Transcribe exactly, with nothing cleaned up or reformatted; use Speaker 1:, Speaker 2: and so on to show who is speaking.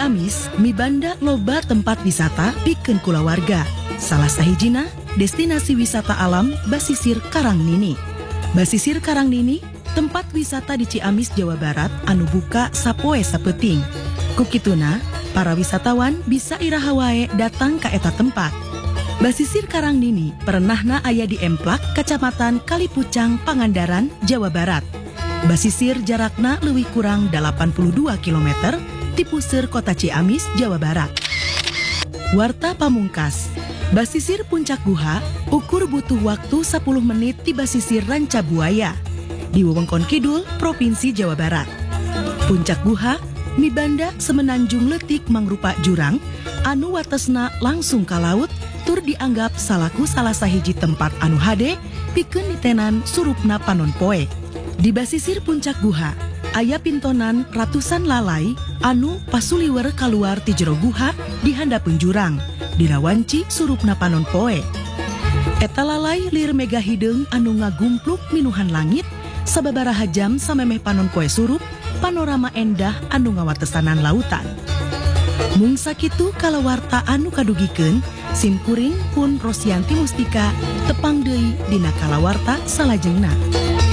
Speaker 1: Ciamis mibanda loba tempat wisata pikeun kulawarga. Salah sahijina destinasi wisata alam Basisir Karangnini. Basisir Karangnini tempat wisata di Ciamis, Jawa Barat anu buka sapoe sapeting. Kukituna, para wisatawan bisa iraha wae datang ka eta tempat. Basisir Karangnini perenahna aya di Emplak, Kecamatan Kalipucang, Pangandaran, Jawa Barat. Basisir jarakna leuwih kurang delapan puluh dua kilometer ti puseur kota Ciamis, Jawa Barat. Warta pamungkas, Basisir Puncak Guha ukur butuh waktu sepuluh menit di Basisir Ranca Buaya di wewengkon kidul Provinsi Jawa Barat. Puncak Guha mibanda semenanjung leutik mangrupa jurang anu watesna langsung ka laut tur dianggap salaku salah sahiji tempat anu hade pikeun nitenan surupna panon poe. Di Basisir Puncak Guha aya pintonan ratusan lalai anu pasuliwer kaluar ti jero guha di handapeun jurang dirawanci surupna panon poe. Eta lalai lir mega hideung anu ngagumpluk minuhan langit sababaraha jam samemeh panon poe surup panorama endah anu ngawatesanan lautan. Mung sakitu kalawarta anu kadugikeun simkuring pun Rosianti Mustika tepang deui dina kalawarta salajengna.